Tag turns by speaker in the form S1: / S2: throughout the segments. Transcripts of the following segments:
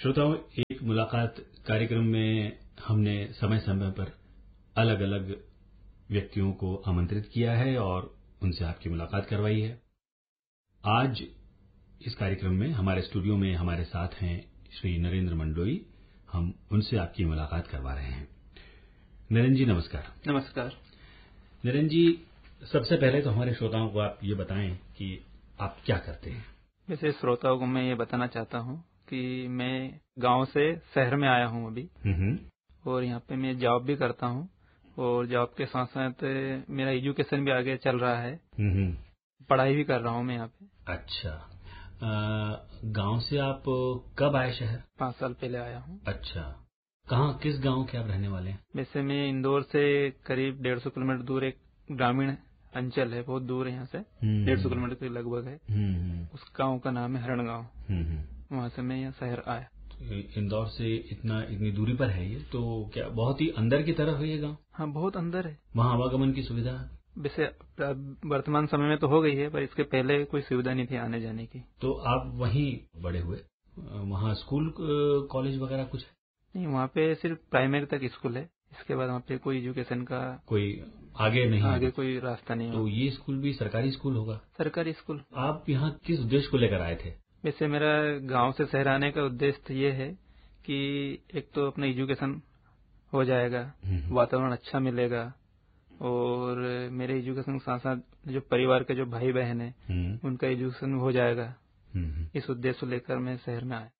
S1: श्रोताओं, एक मुलाकात कार्यक्रम में हमने समय समय पर अलग अलग व्यक्तियों को आमंत्रित किया है और उनसे आपकी मुलाकात करवाई है। आज इस कार्यक्रम में हमारे स्टूडियो में हमारे साथ हैं श्री नरेंद्र मंडलोई। हम उनसे आपकी मुलाकात करवा रहे हैं। नरेंद्र जी, नमस्कार।
S2: नमस्कार।
S1: नरेंद्र जी, सबसे पहले तो हमारे श्रोताओं को आप ये बताएं कि आप क्या करते हैं।
S2: वैसे श्रोताओं को मैं ये बताना चाहता हूँ कि मैं गांव से शहर में आया हूँ अभी, और यहाँ पे मैं जॉब भी करता हूँ और जॉब के साथ साथ मेरा एजुकेशन भी आगे चल रहा है। पढ़ाई भी कर रहा हूँ मैं यहाँ पे।
S1: अच्छा, गांव से आप कब आए शहर?
S2: 5 साल पहले आया हूँ।
S1: अच्छा, कहाँ, किस गांव के आप रहने वाले हैं?
S2: वैसे मैं इंदौर से करीब 150 किलोमीटर दूर एक ग्रामीण अंचल है, बहुत दूर है यहाँ से, 150 किलोमीटर के लगभग है। उस गाँव का नाम है हरण गाँव। वहाँ से मैं यहाँ शहर आया।
S1: इंदौर से इतनी दूरी पर है ये, तो क्या बहुत ही अंदर की तरफ है ये गांव?
S2: हाँ, बहुत अंदर है।
S1: वहाँ आवागमन की सुविधा
S2: वैसे वर्तमान समय में तो हो गई है, पर इसके पहले कोई सुविधा नहीं थी आने जाने की।
S1: तो आप वहीं बड़े हुए? वहाँ स्कूल कॉलेज वगैरह कुछ?
S2: नहीं, वहाँ पे सिर्फ प्राइमरी तक स्कूल है। इसके बाद वहाँ पे कोई एजुकेशन का
S1: कोई आगे नहीं,
S2: आगे कोई रास्ता नहीं।
S1: तो ये स्कूल भी सरकारी स्कूल होगा?
S2: सरकारी स्कूल।
S1: आप यहाँ किस उद्देश्य को लेकर आए थे?
S2: वैसे मेरा गांव से शहर आने का उद्देश्य ये है कि एक तो अपना एजुकेशन हो जाएगा, वातावरण अच्छा मिलेगा, और मेरे एजुकेशन के साथ साथ जो परिवार के जो भाई बहन है उनका एजुकेशन हो जाएगा। इस उद्देश्य को लेकर मैं शहर में आया।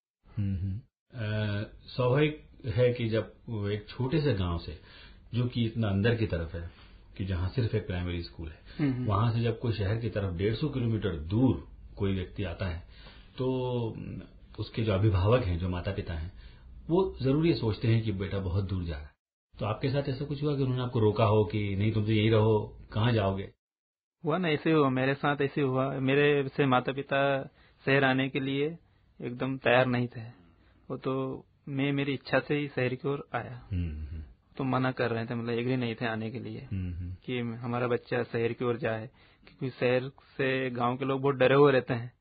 S1: स्वाभाविक है कि जब एक छोटे से गांव से, जो कि इतना अंदर की तरफ है कि जहाँ सिर्फ एक प्राइमरी स्कूल है, वहां से जब कोई शहर की तरफ 150 किलोमीटर दूर कोई व्यक्ति आता है, तो उसके जो अभिभावक हैं, जो माता पिता हैं, वो जरूर ये सोचते हैं कि बेटा बहुत दूर जा रहा है। तो आपके साथ ऐसा कुछ हुआ कि उन्होंने आपको रोका हो कि नहीं, तुम तो यहीं रहो, कहाँ जाओगे?
S2: हुआ ना, ऐसे हुआ, मेरे साथ ऐसे हुआ। मेरे से माता पिता शहर आने के लिए एकदम तैयार नहीं थे। वो तो मैं मेरी इच्छा से ही शहर की ओर आया। तो मना कर रहे थे, मतलब एग्री नहीं थे आने के लिए कि हमारा बच्चा शहर की ओर जाए, क्योंकि शहर से गांव के लोग बहुत डरे हुए रहते हैं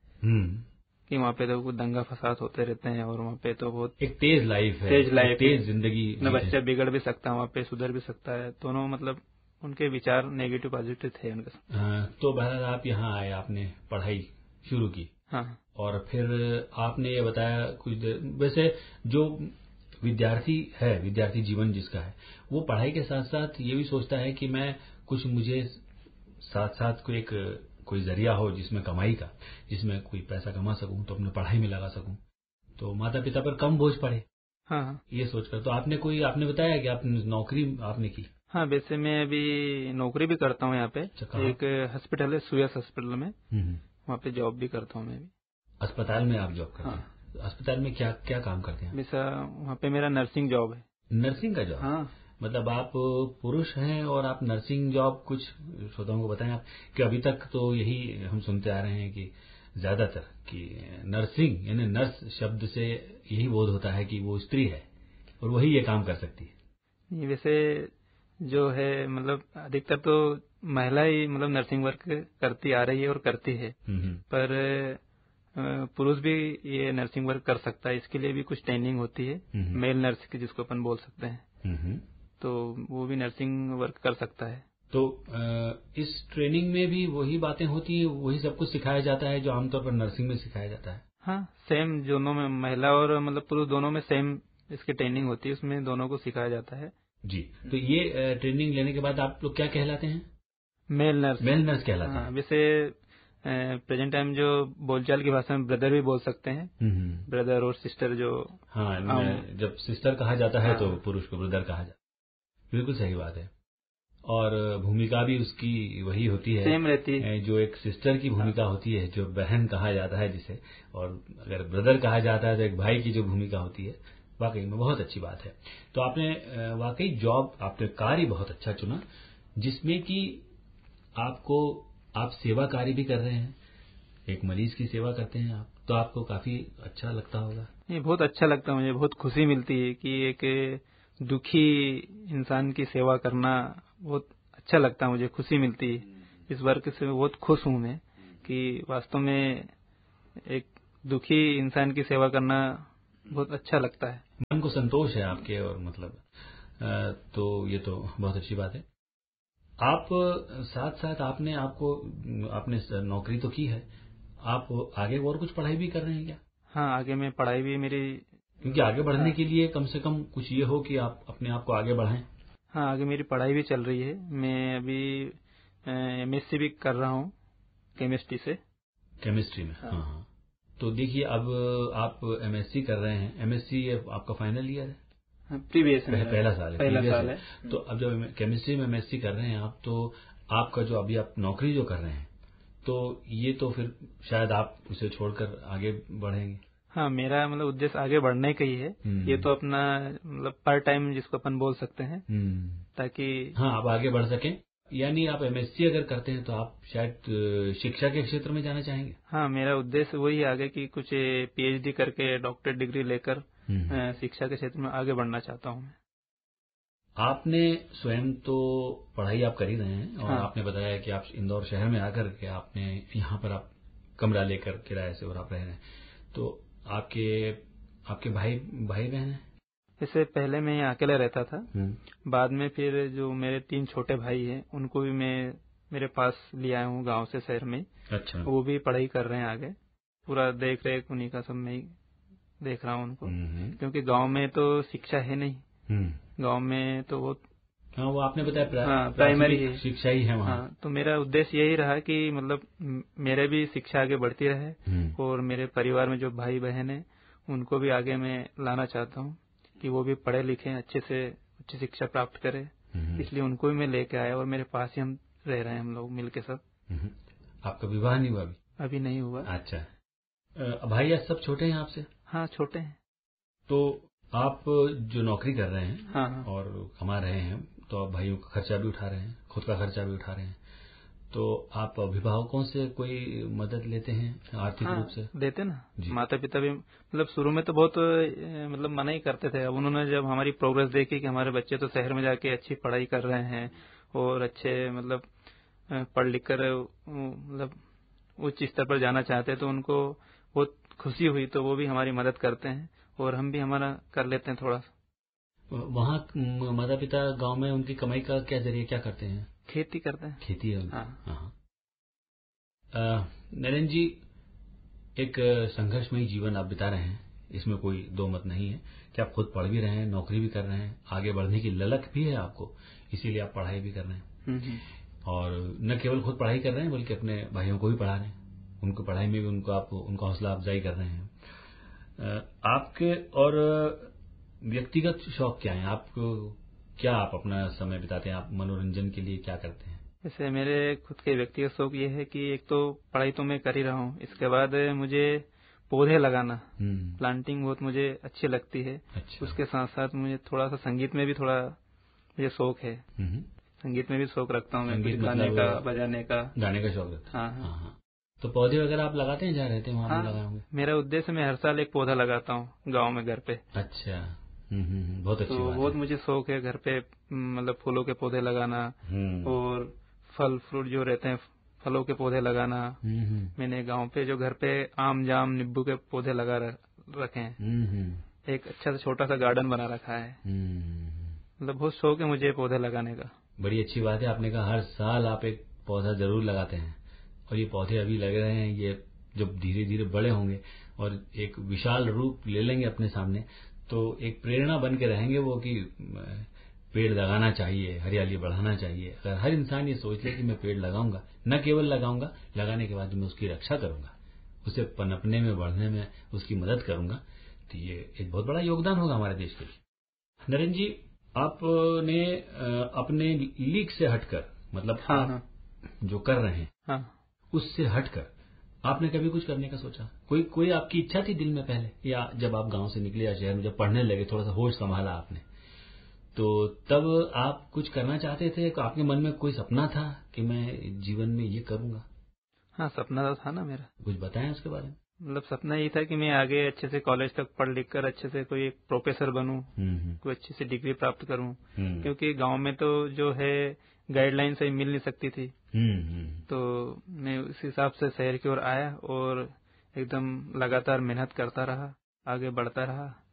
S2: कि वहाँ पे तो कुछ दंगा फसाद होते रहते हैं, और वहाँ पे तो बहुत
S1: एक तेज लाइफ है, तेज जिंदगी,
S2: न बच्चा बिगड़ भी सकता है, वहाँ पे सुधर भी सकता है। दोनों मतलब उनके विचार नेगेटिव पॉजिटिव थे उनके।
S1: तो बहरहाल आप यहाँ आए, आपने पढ़ाई शुरू की।
S2: हाँ।
S1: और फिर आपने ये बताया कुछ देर, वैसे जो विद्यार्थी है, विद्यार्थी जीवन जिसका है, वो पढ़ाई के साथ साथ ये भी सोचता है कि मैं कुछ, मुझे साथ साथ कोई जरिया हो जिसमें कमाई का, जिसमें कोई पैसा कमा सकूं, तो अपने पढ़ाई में लगा सकूं, तो माता पिता पर कम बोझ पड़े।
S2: हाँ, ये
S1: सोचकर। तो आपने बताया कि आपने नौकरी आपने की?
S2: हाँ, वैसे मैं अभी नौकरी भी करता हूँ यहाँ पे। एक हॉस्पिटल है, सुयस हॉस्पिटल में, वहाँ पे जॉब भी करता हूँ मैं भी।
S1: अस्पताल में आप जॉब करते हैं? अस्पताल में क्या क्या काम करते हैं?
S2: वैसा वहाँ पे मेरा नर्सिंग जॉब है।
S1: नर्सिंग का जॉब?
S2: हाँ।
S1: मतलब आप पुरुष हैं और आप नर्सिंग जॉब, कुछ श्रोताओं को बताएं आप कि अभी तक तो यही हम सुनते आ रहे हैं कि ज्यादातर कि नर्सिंग यानी नर्स शब्द से यही बोध होता है कि वो स्त्री है और वही ये काम कर सकती है।
S2: वैसे जो है, मतलब अधिकतर तो महिला ही मतलब नर्सिंग वर्क करती आ रही है और करती है, पर पुरुष भी ये नर्सिंग वर्क कर सकता है। इसके लिए भी कुछ ट्रेनिंग होती है, मेल नर्स की, जिसको अपन बोल सकते हैं, तो वो भी नर्सिंग वर्क कर सकता है।
S1: तो इस ट्रेनिंग में भी वही बातें होती है, वही सब कुछ सिखाया जाता है जो आमतौर पर नर्सिंग में सिखाया जाता है?
S2: हाँ, सेम, दोनों में, महिला और मतलब पुरुष दोनों में सेम इसकी ट्रेनिंग होती है, उसमें दोनों को सिखाया जाता है
S1: जी। तो ये ट्रेनिंग लेने के बाद आप लोग क्या कहलाते हैं?
S2: Male nurse.
S1: मेल नर्स कहलाते हैं।
S2: वैसे प्रेजेंट टाइम जो बोलचाल की भाषा में ब्रदर भी बोल सकते हैं, ब्रदर और सिस्टर जो।
S1: हाँ, जब सिस्टर कहा जाता है तो पुरुष को ब्रदर कहा जाता है। बिल्कुल सही बात है। और भूमिका भी उसकी वही होती है,
S2: सेम रहती है,
S1: जो एक सिस्टर की भूमिका होती है, जो बहन कहा जाता है जिसे, और अगर ब्रदर कहा जाता है तो एक भाई की जो भूमिका होती है। वाकई में बहुत अच्छी बात है। तो आपने वाकई जॉब, आपने कार्य बहुत अच्छा चुना, जिसमें कि आप सेवा कार्य भी कर रहे हैं, एक मरीज की सेवा करते हैं आप, तो आपको काफी अच्छा लगता होगा।
S2: ये बहुत अच्छा लगता है मुझे, बहुत खुशी मिलती है कि एक दुखी इंसान की सेवा करना बहुत अच्छा लगता है मुझे, खुशी मिलती है। इस वर्क से बहुत खुश हूं मैं कि वास्तव में एक दुखी इंसान की सेवा करना बहुत अच्छा लगता है,
S1: मन को संतोष है आपके, और मतलब तो ये तो बहुत अच्छी बात है। आप साथ साथ आपने नौकरी तो की है, आप आगे और कुछ पढ़ाई भी कर रहे हैं क्या?
S2: हाँ, आगे मैं पढ़ाई भी मेरी,
S1: क्योंकि आगे बढ़ने के लिए कम से कम कुछ ये हो कि आप अपने आप को आगे बढ़ाएं।
S2: हाँ, आगे मेरी पढ़ाई भी चल रही है। मैं अभी एमएससी भी कर रहा हूँ केमिस्ट्री में। हाँ।
S1: तो देखिए, अब आप एमएससी कर रहे हैं, एमएससी आपका फाइनल ईयर है?
S2: प्रीवियस
S1: पहला साल
S2: है।
S1: तो अब जब केमिस्ट्री में एमएससी कर रहे हैं आप, तो आपका जो अभी आप नौकरी जो कर रहे हैं, तो ये तो फिर शायद आप उसे छोड़कर आगे बढ़ेंगे।
S2: हाँ, मेरा मतलब उद्देश्य आगे बढ़ने का ही है। ये तो अपना मतलब पार्ट टाइम जिसको अपन बोल सकते हैं, ताकि
S1: हाँ आप आगे बढ़ सकें। यानी आप एमएससी अगर करते हैं तो आप शायद शिक्षा के क्षेत्र में जाना चाहेंगे?
S2: हाँ, मेरा उद्देश्य वही आगे कि कुछ पीएचडी करके डॉक्टरेट डिग्री लेकर शिक्षा के क्षेत्र में आगे बढ़ना चाहता हूँ मैं।
S1: आपने स्वयं तो पढ़ाई आप कर ही रहे हैं, और आपने बताया कि आप इंदौर शहर में आकर के आपने यहाँ पर आप कमरा लेकर किराए से और आप रह रहे हैं। तो आपके भाई बहन हैं?
S2: इससे पहले मैं यहाँ अकेले रहता था। बाद में फिर जो मेरे 3 छोटे भाई हैं, उनको भी मैं मेरे पास ले आया हूँ गांव से शहर में।
S1: अच्छा।
S2: वो भी पढ़ाई कर रहे हैं आगे, पूरा देख रेख उन्हीं का सब मैं देख रहा हूँ उनको, क्योंकि गांव में तो शिक्षा है नहीं। गांव में तो
S1: वो आपने बताया
S2: प्राइमरी
S1: शिक्षा ही है वहाँ।
S2: तो मेरा उद्देश्य यही रहा कि मतलब मेरे भी शिक्षा आगे बढ़ती रहे, और मेरे परिवार में जो भाई बहन है उनको भी आगे मैं लाना चाहता हूँ कि वो भी पढ़े लिखे अच्छे से उच्च शिक्षा प्राप्त करें। इसलिए उनको भी मैं लेके आया, और मेरे पास ही हम रह रहे हैं, हम लोग मिलके सब।
S1: आपका विवाह नहीं हुआ?
S2: अभी नहीं हुआ।
S1: अच्छा। भाई सब छोटे हैं आपसे?
S2: हाँ, छोटे हैं।
S1: तो आप जो नौकरी कर रहे हैं,
S2: हाँ,
S1: और कमा रहे हैं, तो आप भाइयों का खर्चा भी उठा रहे हैं, खुद का खर्चा भी उठा रहे हैं, तो आप अभिभावकों से कोई मदद लेते हैं आर्थिक रूप से?
S2: देते ना। माता पिता भी मतलब शुरू में तो बहुत मतलब मना ही करते थे। अब उन्होंने जब हमारी प्रोग्रेस देखी कि हमारे बच्चे तो शहर में जाके अच्छी पढ़ाई कर रहे हैं और अच्छे मतलब पढ़ लिख कर मतलब उच्च स्तर पर जाना चाहते हैं, तो उनको बहुत खुशी हुई। तो वो भी हमारी मदद करते हैं, और हम भी हमारा कर लेते हैं थोड़ा सा।
S1: वहाँ माता पिता गांव में उनकी कमाई का क्या जरिए क्या करते हैं?
S2: खेती करते हैं।
S1: खेती है। हाँ। नरेंद्र जी, एक संघर्षमयी जीवन आप बिता रहे हैं, इसमें कोई दो मत नहीं है कि आप खुद पढ़ भी रहे हैं, नौकरी भी कर रहे हैं, आगे बढ़ने की ललक भी है आपको, इसीलिए आप पढ़ाई भी कर रहे हैं। और न केवल खुद पढ़ाई कर रहे हैं बल्कि अपने भाइयों को भी पढ़ा रहे हैं, उनको पढ़ाई में भी उनका हौसला अफजाई कर रहे हैं। आपके और व्यक्तिगत शौक क्या है? आप अपना समय बिताते हैं? आप मनोरंजन के लिए क्या करते हैं?
S2: जैसे मेरे खुद के व्यक्तिगत शौक ये है कि एक तो पढ़ाई तो मैं कर ही रहा हूँ, इसके बाद मुझे पौधे लगाना, प्लांटिंग बहुत मुझे अच्छी लगती है। अच्छा। उसके साथ साथ मुझे थोड़ा सा संगीत में भी थोड़ा मुझे शौक है। संगीत में भी शौक रखता हूँ मैं, गाने का, बजाने का।
S1: गाने का शौक रखता
S2: हूँ। हाँ।
S1: तो पौधे वगैरह आप लगाते हैं? जहाँ रहते हैं वहाँ लगाए होंगे?
S2: मेरा उद्देश्य मैं हर साल एक पौधा लगाता हूँ गाँव में, घर पे।
S1: अच्छा। बहुत अच्छी बात है।
S2: बहुत मुझे शौक है घर पे मतलब फूलों के पौधे लगाना, और फल फ्रूट जो रहते हैं फलों के पौधे लगाना। मैंने गांव पे जो घर पे आम जाम नींबू के पौधे लगा रखे हैं। एक अच्छा सा छोटा सा गार्डन बना रखा है। मतलब बहुत शौक है मुझे पौधे लगाने का।
S1: बड़ी अच्छी बात है। आपने कहा हर साल आप एक पौधा जरूर लगाते हैं, और ये पौधे अभी लग रहे हैं, ये जब धीरे धीरे बड़े होंगे और एक विशाल रूप ले लेंगे अपने सामने, तो एक प्रेरणा बन के रहेंगे वो कि पेड़ लगाना चाहिए, हरियाली बढ़ाना चाहिए। अगर हर इंसान ये सोच ले कि मैं पेड़ लगाऊंगा, न केवल लगाऊंगा, लगाने के बाद मैं उसकी रक्षा करूंगा, उसे पनपने में, बढ़ने में उसकी मदद करूंगा, तो ये एक बहुत बड़ा योगदान होगा हमारे देश के लिए। नरेंद्र जी, आपने अपने लीग से हटकर, मतलब आप जो कर रहे हैं उससे हटकर आपने कभी कुछ करने का सोचा? कोई आपकी इच्छा थी दिल में पहले, या जब आप गांव से निकले या शहर में जब पढ़ने लगे, थोड़ा सा होश संभाला आपने, तो तब आप कुछ करना चाहते थे? आपके मन में कोई सपना था कि मैं जीवन में ये करूंगा?
S2: हाँ, सपना तो था ना मेरा।
S1: कुछ बताएं उसके बारे में।
S2: मतलब सपना ये था कि मैं आगे अच्छे से कॉलेज तक पढ़ लिख कर अच्छे से कोई एक प्रोफेसर बनूं, कोई अच्छी से डिग्री प्राप्त करूं। क्योंकि गांव में तो जो है गाइडलाइन सही मिल नहीं सकती थी। तो मैं उस हिसाब से शहर की ओर आया और एकदम लगातार मेहनत करता रहा, आगे बढ़ता रहा।